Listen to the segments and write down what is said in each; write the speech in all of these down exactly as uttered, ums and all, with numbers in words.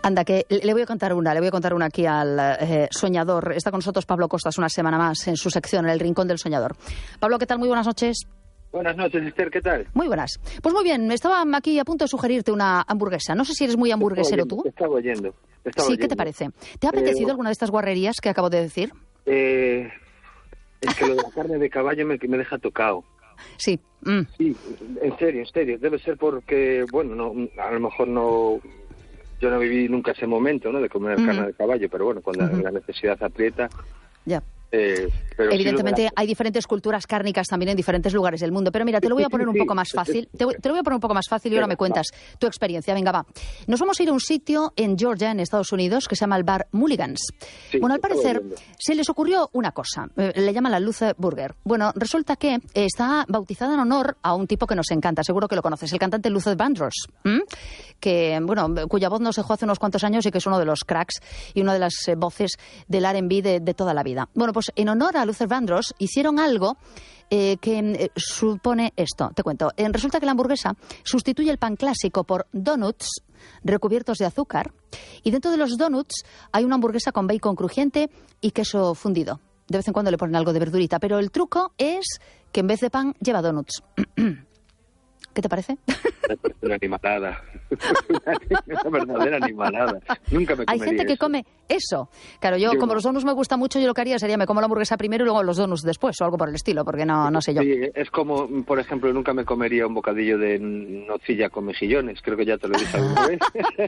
Anda, que le voy a contar una, le voy a contar una aquí al eh, soñador. Está con nosotros Pablo Costas una semana más en su sección, en el Rincón del Soñador. Pablo, ¿qué tal? Muy buenas noches. Buenas noches, Esther, ¿qué tal? Muy buenas. Pues muy bien, estaba aquí a punto de sugerirte una hamburguesa. No sé si eres muy hamburguesero tú. Te estaba oyendo. Te estaba sí, oyendo. ¿Qué te parece? ¿Te ha apetecido eh, alguna de estas guarrerías que acabo de decir? Eh, es que lo de la carne de caballo me, me deja tocado. Sí. Mm. Sí, en serio, en serio. Debe ser porque, bueno, no, a lo mejor no... Yo no viví nunca ese momento, ¿no?, de comer uh-huh. carne de caballo, pero bueno, cuando uh-huh. la necesidad aprieta... Ya. Eh, pero Evidentemente sí la... hay diferentes culturas cárnicas también en diferentes lugares del mundo, pero mira, te lo voy a poner un poco más fácil, te, te lo voy a poner un poco más fácil y ahora me cuentas tu experiencia. Venga, va. Nos vamos a ir a un sitio en Georgia, en Estados Unidos, que se llama el bar Mulligan's. Sí, bueno, al parecer se les ocurrió una cosa, eh, le llaman la Luther Burger. Bueno, resulta que eh, está bautizada en honor a un tipo que nos encanta, seguro que lo conoces, el cantante Luther Vandross, ¿m? que, bueno, cuya voz nos dejó hace unos cuantos años y que es uno de los cracks y una de las eh, voces del R and B de, de toda la vida. Bueno, pues en honor a Luther Vandross hicieron algo eh, que eh, supone esto. Te cuento. Eh, resulta que la hamburguesa sustituye el pan clásico por donuts recubiertos de azúcar y dentro de los donuts hay una hamburguesa con bacon crujiente y queso fundido. De vez en cuando le ponen algo de verdurita, pero el truco es que en vez de pan lleva donuts. ¿Qué te parece? Una animalada. Una verdadera animalada. Nunca me comería Hay gente que eso. come eso. Claro, yo, yo como no. los donuts me gusta mucho, yo lo que haría sería me como la hamburguesa primero y luego los donuts después, o algo por el estilo, porque no, no sé yo. Sí, es como, por ejemplo, nunca me comería un bocadillo de nocilla con mejillones. Creo que ya te lo he dicho alguna vez.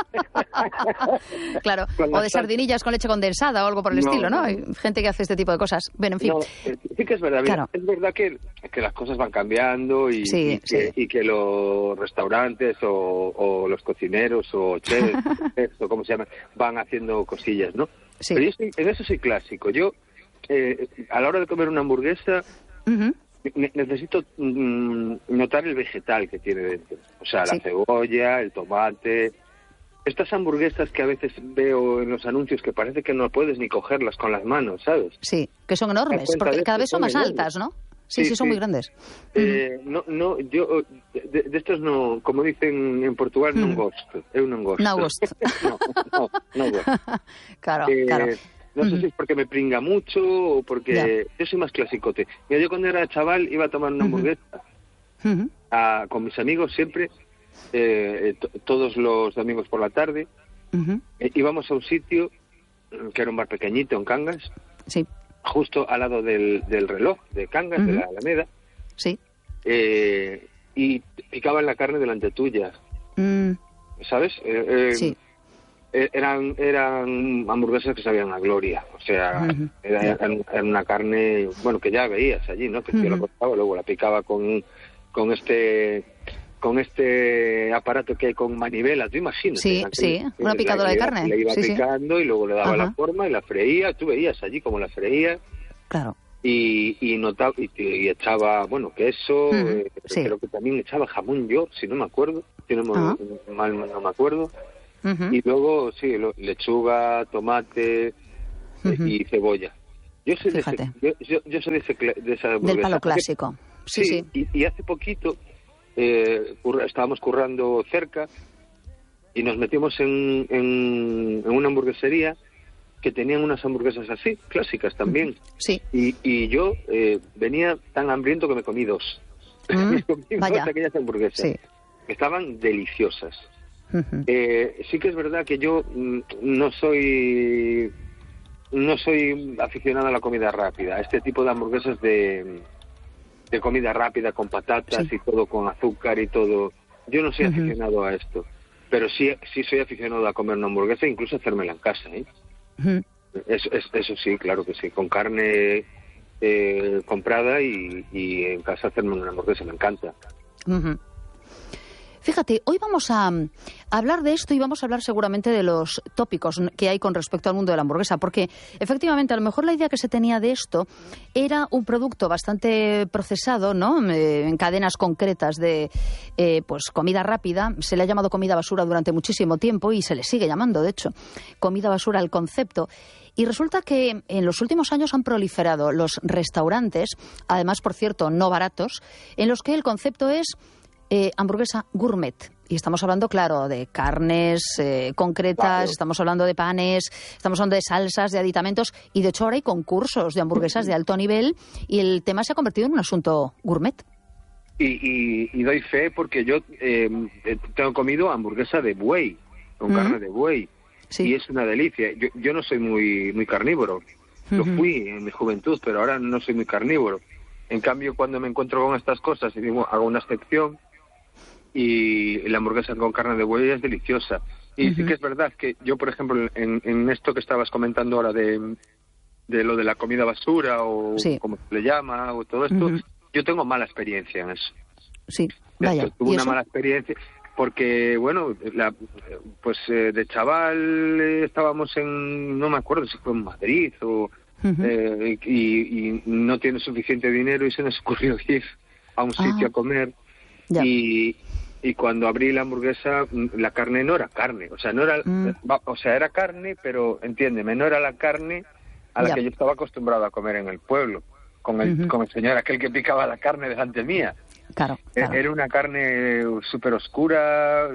Claro, o de sardinillas con leche condensada o algo por el no, estilo, ¿no? Hay gente que hace este tipo de cosas. Bueno, en fin. No, sí que es verdad. Claro. Es verdad que, que las cosas van cambiando y, sí, y, que, sí. y que los restaurantes o, o los cocineros o chefs o como se llama, van haciendo cosillas, ¿no? Sí. Pero yo soy, en eso soy clásico. Yo, eh, a la hora de comer una hamburguesa, uh-huh. ne- necesito mm, notar el vegetal que tiene dentro. O sea, sí. la cebolla, el tomate. Estas hamburguesas que a veces veo en los anuncios que parece que no puedes ni cogerlas con las manos, ¿sabes? Sí, que son enormes, porque cada vez son más enormes. Altas, ¿no? Sí, sí, sí, son sí. muy grandes. Eh, no, no, yo, de, de estos no, como dicen en Portugal, mm. non gosto, eu non gosto. No gosto. no, no, no gosto. Claro, eh, claro. No sé uh-huh. si es porque me pringa mucho o porque yeah. yo soy más clasicote. Mira, yo cuando era chaval iba a tomar una hamburguesa uh-huh. a, con mis amigos siempre, eh, t- todos los domingos por la tarde, uh-huh. eh, íbamos a un sitio que era un bar pequeñito en Cangas. Sí. Justo al lado del, del reloj de Cangas, uh-huh. de la Alameda. Sí. Eh, y picaban la carne delante tuya. Mm. ¿Sabes? Eh, eh, sí. Eran, eran hamburguesas que sabían a gloria. O sea, uh-huh. era, era, era una carne, bueno, que ya veías allí, ¿no? Que uh-huh. yo la cortaba, luego la picaba con, con este... con este aparato que hay con manivela, tú imagínate. Sí, sí, una picadora de carne. Le iba sí, picando sí. y luego le daba Ajá. la forma y la freía, tú veías allí como la freía. Claro. Y, y notaba y, y echaba, bueno, queso, uh-huh. eh, sí. creo que también echaba jamón yo, si no me acuerdo, si no me, uh-huh. mal no me acuerdo. Uh-huh. Y luego, sí, lo, lechuga, tomate uh-huh. y cebolla. Yo soy de, ese, yo, yo, yo soy de, ese, de esa hamburguesa. Del palo clásico. Sí, sí. sí. Y, y hace poquito... Eh, curra, estábamos currando cerca y nos metimos en, en, en una hamburguesería que tenían unas hamburguesas así, clásicas también. Sí. Y, y yo eh, venía tan hambriento que me comí dos. Mm, me comí vaya. dos aquellas hamburguesas. Sí. Estaban deliciosas. Uh-huh. Eh, sí que es verdad que yo mm, no soy no soy aficionado a la comida rápida, a este tipo de hamburguesas de... de comida rápida con patatas sí. y todo con azúcar y todo. Yo no soy uh-huh. aficionado a esto, pero sí sí soy aficionado a comer una hamburguesa e incluso hacérmela en casa, ¿eh? Uh-huh. Eso, eso, eso sí, claro que sí, con carne eh, comprada y, y en casa hacerme una hamburguesa, me encanta. Uh-huh. Fíjate, hoy vamos a, a hablar de esto y vamos a hablar seguramente de los tópicos que hay con respecto al mundo de la hamburguesa, porque efectivamente a lo mejor la idea que se tenía de esto era un producto bastante procesado, ¿no? Eh, en cadenas concretas de eh, pues comida rápida. Se le ha llamado comida basura durante muchísimo tiempo y se le sigue llamando, de hecho, comida basura al concepto. Y resulta que en los últimos años han proliferado los restaurantes, además, por cierto, no baratos, en los que el concepto es... Eh, hamburguesa gourmet. Y estamos hablando, claro, de carnes eh, concretas, claro. Estamos hablando de panes, estamos hablando de salsas, de aditamentos, y de hecho ahora hay concursos de hamburguesas de alto nivel y el tema se ha convertido en un asunto gourmet. Y, y, y doy fe porque yo eh, tengo comido hamburguesa de buey, con mm. carne de buey, sí. Y es una delicia. Yo, yo no soy muy muy carnívoro, lo uh-huh. fui en mi juventud, pero ahora no soy muy carnívoro. En cambio, cuando me encuentro con estas cosas, y digo, hago una excepción, y la hamburguesa con carne de buey es deliciosa. Y uh-huh. sí que es verdad que yo, por ejemplo, en, en esto que estabas comentando ahora de, de lo de la comida basura, o sí. como se le llama, o todo esto, uh-huh. yo tengo mala experiencia en eso. Sí, vaya. Tuve una eso? mala experiencia, porque, bueno, la, pues eh, de chaval eh, estábamos en, no me acuerdo si fue en Madrid, o uh-huh. eh, y, y no tiene suficiente dinero y se nos ocurrió ir a un sitio ah. a comer. Ya. Y, y cuando abrí la hamburguesa, la carne no era carne, o sea, no era, mm. o sea, era carne, pero entiéndeme, no era la carne a la ya. que yo estaba acostumbrado a comer en el pueblo, con el, uh-huh. con el señor aquel que picaba la carne delante mía. Claro, claro. Era una carne súper oscura,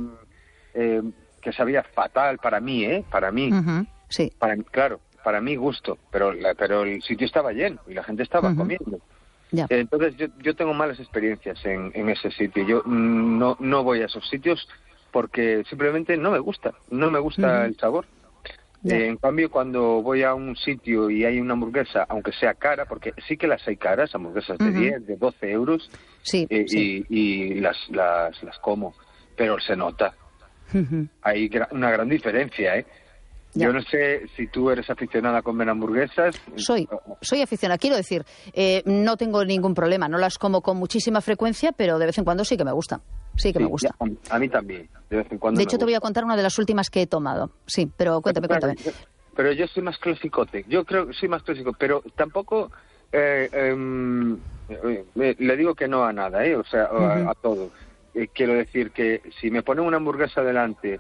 eh, que sabía fatal para mí, ¿eh? Para mí. Uh-huh. Sí. Para, claro, para mi gusto, pero, la, pero el sitio estaba lleno y la gente estaba uh-huh. comiendo. Ya. Entonces yo, yo tengo malas experiencias en, en ese sitio. Yo no no voy a esos sitios porque simplemente no me gusta, no me gusta uh-huh. el sabor. Eh, en cambio, cuando voy a un sitio y hay una hamburguesa, aunque sea cara, porque sí que las hay caras, hamburguesas de uh-huh. diez, de doce euros, sí, eh, sí. y, y las, las las como, pero se nota. Uh-huh. Hay gra- una gran diferencia, ¿eh? Ya. Yo no sé si tú eres aficionada a comer hamburguesas. Soy, soy aficionada. Quiero decir, eh, no tengo ningún problema. No las como con muchísima frecuencia, pero de vez en cuando sí que me gusta. Sí que sí, me gusta. Ya, a mí también, de vez en cuando. De hecho, me te gusta. voy a contar una de las últimas que he tomado. Sí, pero cuéntame, pero, cuéntame. Pero, pero yo soy más clasicote. Yo creo que soy más clásico, pero tampoco eh, eh, eh, le digo que no a nada, ¿eh? O sea, uh-huh. a, a todo. Eh, quiero decir que si me ponen una hamburguesa delante...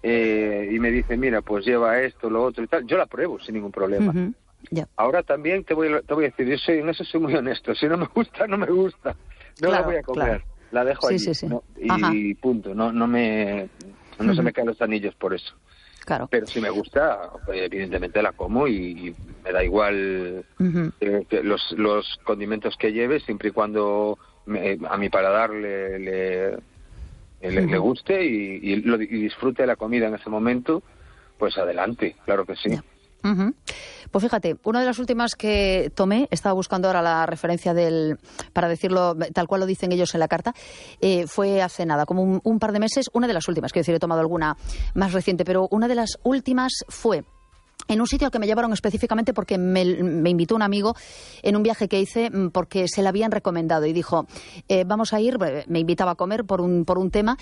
Eh, y me dice, mira, pues lleva esto, lo otro y tal, yo la pruebo sin ningún problema. Uh-huh. Yeah. Ahora también te voy, te voy a decir, yo soy, en eso soy muy honesto, si no me gusta, no me gusta, no claro, la voy a comer, claro. La dejo sí, allí, sí, sí. ¿no? y punto, no no me no uh-huh. se me caen los anillos por eso. Claro. Pero si me gusta, evidentemente la como y, y me da igual uh-huh. eh, que los, los condimentos que lleve, siempre y cuando me, a mi paladar le... le Le, uh-huh. le guste y, y, lo, y disfrute de la comida en ese momento, pues adelante, claro que sí. Yeah. Uh-huh. Pues fíjate, una de las últimas que tomé, estaba buscando ahora la referencia del, para decirlo tal cual lo dicen ellos en la carta, eh, fue hace nada, como un, un par de meses, una de las últimas, quiero decir, he tomado alguna más reciente, pero una de las últimas fue en un sitio al que me llevaron específicamente porque me, me invitó un amigo en un viaje que hice porque se le habían recomendado y dijo, eh, vamos a ir, me invitaba a comer por un, por un tema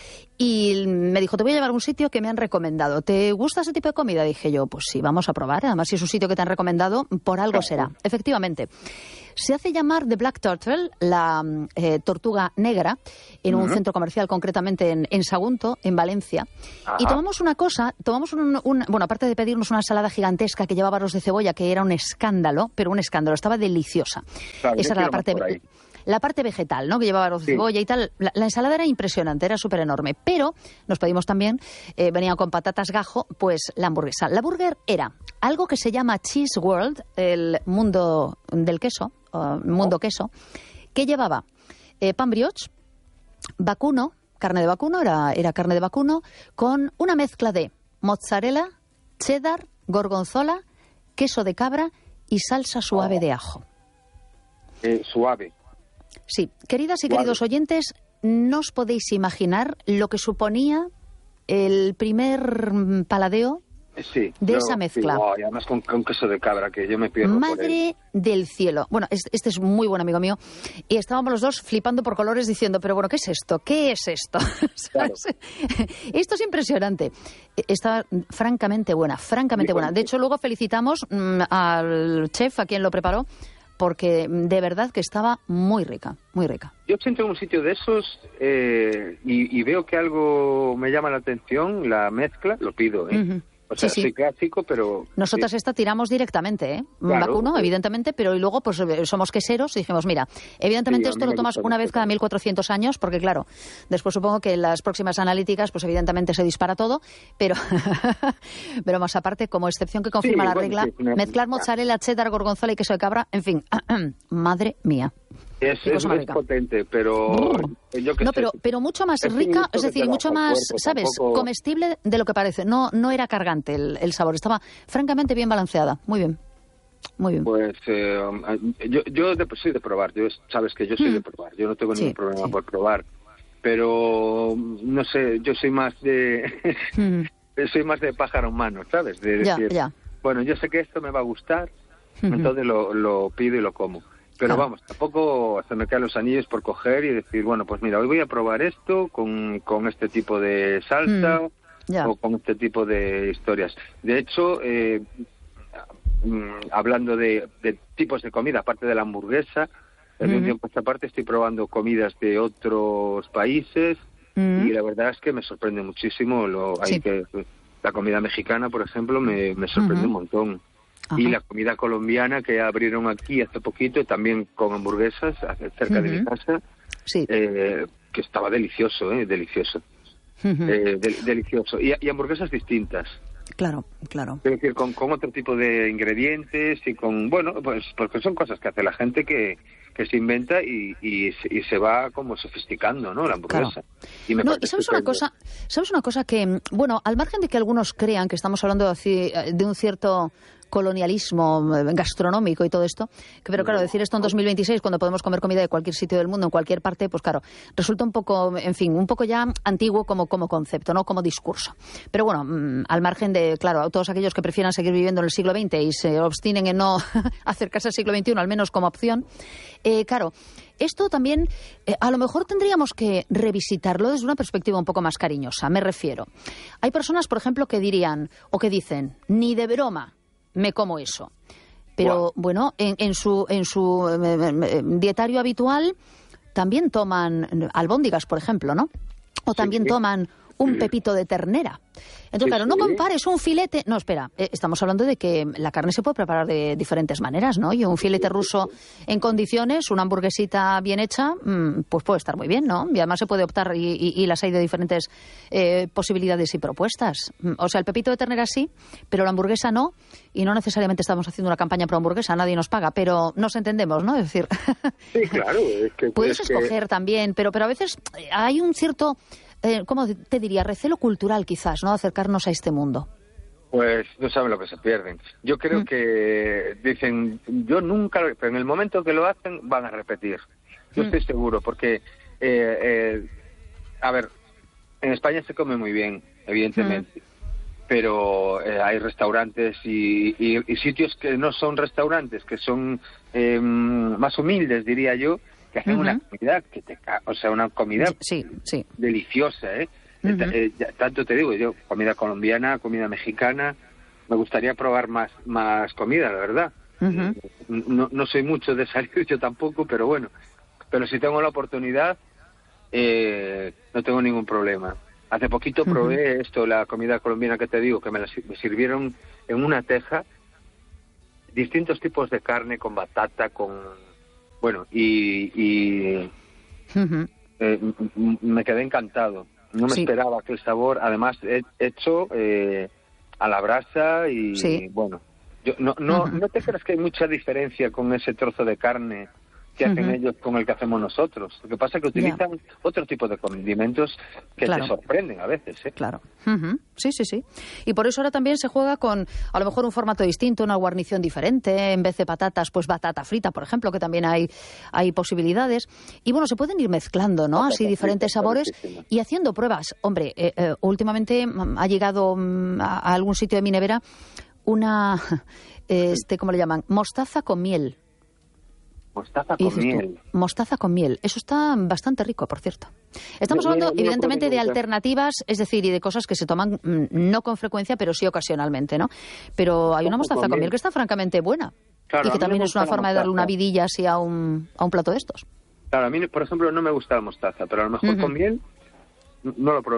y me dijo, te voy a llevar a un sitio que me han recomendado. ¿Te gusta ese tipo de comida? Dije yo, pues sí, vamos a probar. Además, si es un sitio que te han recomendado, por algo será. Efectivamente. Se hace llamar The Black Turtle, la eh, tortuga negra, en un uh-huh. centro comercial, concretamente en, en Sagunto, en Valencia. Ajá. Y tomamos una cosa, tomamos un, un... Bueno, aparte de pedirnos una ensalada gigantesca que llevaba arroz de cebolla, que era un escándalo, pero un escándalo, estaba deliciosa. Claro, esa era la parte... La parte vegetal, ¿no? Que llevaba arroz de sí. cebolla y tal. La, la ensalada era impresionante, era súper enorme. Pero nos pedimos también, eh, venía con patatas gajo, pues la hamburguesa. La burger era algo que se llama Cheese World, el mundo del queso, uh, mundo oh. queso, que llevaba eh, pan brioche, vacuno, carne de vacuno, era, era carne de vacuno, con una mezcla de mozzarella, cheddar, gorgonzola, queso de cabra y salsa suave oh. de ajo. Eh, suave. Sí, queridas y queridos oyentes, no os podéis imaginar lo que suponía el primer paladeo sí, de no, esa mezcla. Sí, oh, y además con, con queso de cabra, que yo me pierdo. Madre del cielo. Bueno, este es muy buen amigo mío. Y estábamos los dos flipando por colores diciendo, pero bueno, ¿qué es esto? ¿Qué es esto? Claro. Esto es impresionante. Está francamente buena, francamente buena. De hecho, luego felicitamos mmm, al chef, a quien lo preparó, porque de verdad que estaba muy rica, muy rica. Yo siento en un sitio de esos eh, y, y veo que algo me llama la atención, la mezcla, lo pido, ¿eh? Uh-huh. O sea, sí, sí, sí. clásico, pero... Nosotras sí. esta tiramos directamente, ¿eh? Claro, Vacuno, sí. evidentemente, pero y luego pues somos queseros y dijimos, mira, evidentemente Sí, a esto mí lo me tomas gusta una mucho vez cada también. mil cuatrocientos años, porque claro, después supongo que en las próximas analíticas, pues evidentemente se dispara todo, pero, pero más aparte, como excepción que confirma Sí, la bueno, regla, sí, es una- mezclar mozzarella, cheddar, gorgonzola y queso de cabra, en fin, madre mía. Es, Qué es, cosa más es rica. potente, pero Brr. yo qué No, sé. pero, pero mucho más Es un rica, gusto es que decir, te mucho baja al más, cuerpo, ¿sabes? tampoco- Comestible de lo que parece. No, no era cargante el, el sabor, estaba francamente bien balanceada. Muy bien, muy bien. Pues eh, yo, yo de, soy de probar, yo, sabes que yo soy Mm. de probar, yo no tengo Sí, ningún problema sí. por probar, pero no sé, yo soy más de Mm. soy más de pájaro humano, ¿sabes? De Ya, decir, ya. bueno, yo sé que esto me va a gustar, Ujú. entonces lo, lo pido y lo como. Pero Claro. vamos, tampoco se me caen los anillos por coger y decir, bueno, pues mira, hoy voy a probar esto con, con este tipo de salsa Mm. Ya. o con este tipo de historias. De hecho, eh, mm, hablando de, de tipos de comida, aparte de la hamburguesa, de un Ujú. tiempo a esta parte estoy probando comidas de otros países Mm. y la verdad es que me sorprende muchísimo. Lo, hay Sí. que, la comida mexicana, por ejemplo, me, me sorprende Ujú. un montón. Ajá. Y la comida colombiana que abrieron aquí hace poquito, también con hamburguesas, cerca de mi Ujú. casa, Sí. eh, que estaba delicioso, ¿eh? Delicioso. Ujú. Eh, del- delicioso. Y, y hamburguesas distintas. Claro, claro. Es decir, con, con otro tipo de ingredientes y con, bueno, pues porque son cosas que hace la gente que, que se inventa y, y, se- y se va como sofisticando, ¿no? La hamburguesa. Y me No, parece y sabes una estupendo. cosa, sabes una cosa que, bueno, al margen de que algunos crean que estamos hablando de, así- de un cierto colonialismo eh, gastronómico y todo esto, que, pero claro, decir esto en dos mil veintiséis, cuando podemos comer comida de cualquier sitio del mundo, en cualquier parte, pues claro, resulta un poco, en fin, un poco ya antiguo como, como concepto, no como discurso. Pero bueno, mm, al margen de, claro, a todos aquellos que prefieran seguir viviendo en el siglo veinte y se obstinen en no acercarse al siglo veintiuno, al menos como opción, eh, claro, esto también, eh, a lo mejor tendríamos que revisitarlo desde una perspectiva un poco más cariñosa. Me refiero. Hay personas, por ejemplo, que dirían o que dicen, ni de broma me como eso. Pero Buah. bueno, en, en su, en su eh, eh, dietario habitual también toman albóndigas, por ejemplo, ¿no? O también Sí. toman un pepito de ternera. Entonces, Sí, claro, no sí. compares un filete... No, espera, eh, estamos hablando de que la carne se puede preparar de diferentes maneras, ¿no? Y un filete ruso en condiciones, una hamburguesita bien hecha, mm, pues puede estar muy bien, ¿no? Y además se puede optar, y, y- y las hay de diferentes eh, posibilidades y propuestas. Mm, O sea, el pepito de ternera sí, pero la hamburguesa no, y no necesariamente estamos haciendo una campaña pro hamburguesa, nadie nos paga, pero nos entendemos, ¿no? Es decir... Sí, claro. Es que, Puedes es que- escoger también, pero, pero a veces eh, hay un cierto, eh, ¿cómo te diría? Recelo cultural quizás, ¿no? Acercarnos a este mundo. Pues no saben lo que se pierden. Yo creo Mm. que dicen, yo nunca, lo- pero en el momento que lo hacen van a repetir. Yo Mm. estoy seguro, porque, eh, eh, a ver, en España se come muy bien, evidentemente, pero eh, hay restaurantes y, y- y sitios que no son restaurantes, que son eh, más humildes, diría yo, que hacen Ujú. una comida que te, ca- o sea, una comida Sí, sí. deliciosa, ¿eh? Ujú. Eh, eh, ya- tanto te digo, yo, comida colombiana, comida mexicana, me gustaría probar más más comida, la verdad. Ujú. No, no soy mucho de salir yo tampoco, pero bueno, pero si tengo la oportunidad, eh, no tengo ningún problema. Hace poquito Ujú. probé esto, la comida colombiana que te digo, que me la sir- me sirvieron en una teja, distintos tipos de carne con batata, con... Bueno, y... y Ujú. eh, m- m- me quedé encantado. No me Sí. esperaba aquel sabor, además he- hecho eh, a la brasa y Sí. bueno, yo, no, no, Ujú. no te creas que hay mucha diferencia con ese trozo de carne que hacen Ujú. ellos con el que hacemos nosotros. Lo que pasa es que utilizan otro tipo de condimentos que Claro. te sorprenden a veces, ¿eh? Claro. Ujú. Sí, sí, sí. Y por eso ahora también se juega con a lo mejor un formato distinto, una guarnición diferente. En vez de patatas, pues batata frita, por ejemplo, que también hay, hay posibilidades. Y bueno, se pueden ir mezclando, ¿no? Batata Así diferentes frita, sabores buenísimo. y haciendo pruebas. Hombre, eh, eh, últimamente mm, ha llegado mm, a, a algún sitio de mi nevera una, eh, este, ¿cómo le llaman? Mostaza con miel. Mostaza Y con dices tú, miel. mostaza con miel. Eso está bastante rico, por cierto. Estamos No, no, hablando, no lo evidentemente, probé de nunca. alternativas, es decir, y de cosas que se toman mm, no con frecuencia, pero sí ocasionalmente, ¿no? Pero hay una Ojo, mostaza con con miel. miel que está francamente buena. Claro, Y a que mí también me es una gusta la forma de darle una mostaza. vidilla así a un, a un plato de estos. Claro, a mí, por ejemplo, no me gusta la mostaza, pero a lo mejor Ujú. con miel no lo probé.